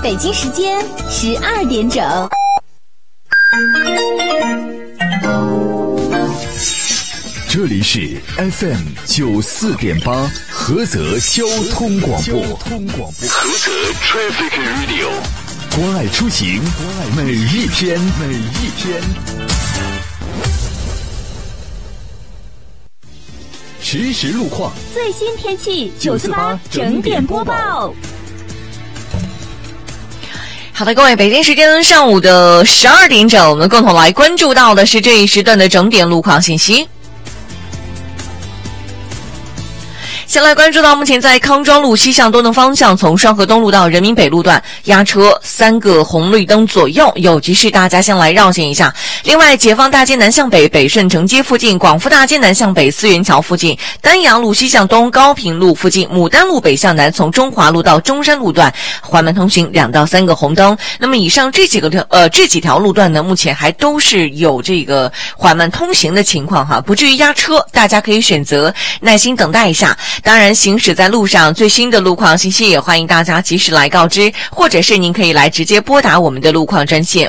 北京时间12点整。 这里是 FM 94.8菏泽交通广播， 菏泽 Traffic Radio， 关爱出行，每一天。实时路况， 最新天气948整点播报。 好的，各位，北京时间上午的12点整，我们共同来关注到的是这一时段的整点路况信息。先来关注到目前在康庄路西向东的方向，从双河东路到人民北路段压车3个红绿灯左右，有急事大家先来绕行一下。另外，解放大街南向北北顺城街附近，广福大街南向北思源桥附近，丹阳路西向东高平路附近，牡丹路北向南从中华路到中山路段缓慢通行2到3个红灯。那么以上这几条路段呢，目前还都是有这个缓慢通行的情况哈，不至于压车，大家可以选择耐心等待一下。当然，行驶在路上最新的路况信息也欢迎大家及时来告知，或者是您可以来直接拨打我们的路况专线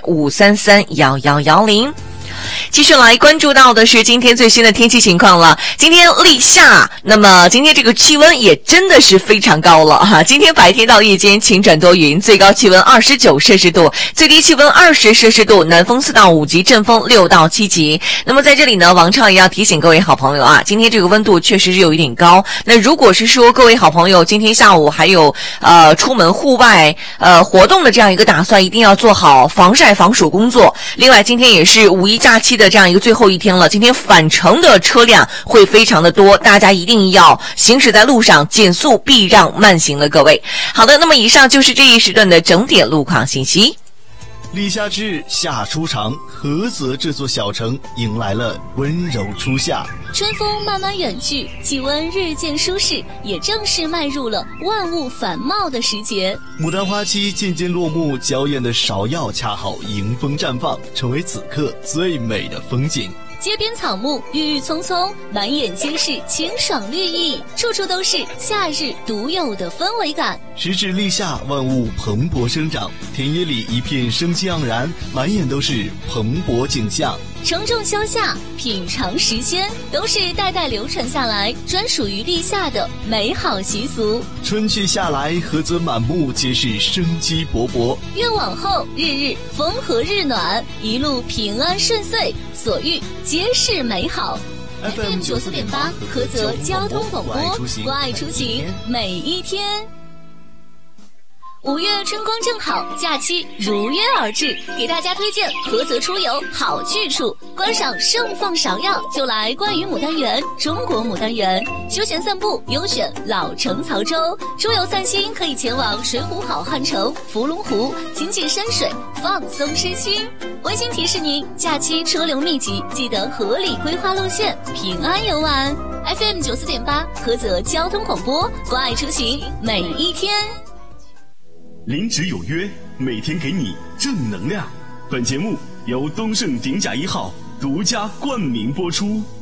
5331110。继续来关注到的是今天最新的天气情况了。今天立夏，那么今天这个气温也真的是非常高了哈。今天白天到夜间晴转多云，最高气温29摄氏度，最低气温20摄氏度，南风4到5级，阵风6到7级。那么在这里呢，王超也要提醒各位好朋友啊，今天这个温度确实是有一点高。那如果是说各位好朋友今天下午还有出门户外活动的这样一个打算，一定要做好防晒防暑工作。另外，今天也是五一假期的这样一个最后一天了，今天返程的车辆会非常的多，大家一定要行驶在路上减速避让慢行了，各位。好的，那么以上就是这一时段的整点路况信息。 立夏之日夏初长，菏泽这座小城迎来了温柔初夏。 春风慢慢远去，气温日渐舒适，也正式迈入了万物繁茂的时节。 牡丹花期渐渐落幕，娇艳的芍药恰好迎风绽放，成为此刻最美的风景。 街边草木郁郁葱葱，满眼皆是清爽绿意，处处都是夏日独有的氛围感。 时至立夏，万物蓬勃生长，田野里一片生机盎然，满眼都是蓬勃景象。 承重消夏，品尝时鲜，都是代代流传下来专属于立夏的美好习俗。 春去夏来，菏泽满目皆是生机勃勃。 愿往后日日风和日暖，一路平安顺遂，所遇皆是美好。FM 94.8菏泽交通广播，关爱出行，每一天。5月春光正好，假期如约而至，给大家推荐菏泽出游好去处。观赏盛放芍药，就来关于牡丹园、中国牡丹园；休闲散步，优选老城曹州；出游散心，可以前往水浒好汉城、伏龙湖，亲近山水，放松身心。温馨提示您，假期车流密集，记得合理规划路线，平安游玩。FM 94.8菏泽交通广播，关爱出行，每一天。 临职有约，每天给你正能量。本节目由东盛鼎甲1号独家冠名播出。